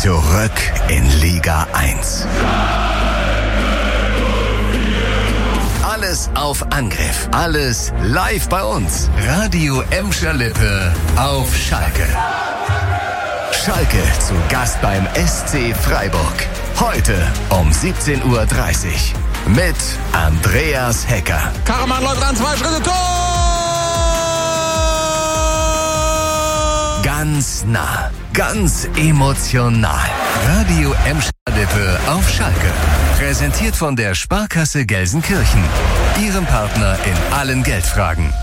Zurück in Liga 1. Alles auf Angriff. Alles live bei uns. Radio Emscher Lippe auf Schalke. Schalke zu Gast beim SC Freiburg. Heute um 17:30 Uhr mit Andreas Hecker. Karaman läuft an, 2 Schritte, Tor! Ganz nah, ganz emotional. Radio Emscher Lippe auf Schalke. Präsentiert von der Sparkasse Gelsenkirchen. Ihrem Partner in allen Geldfragen.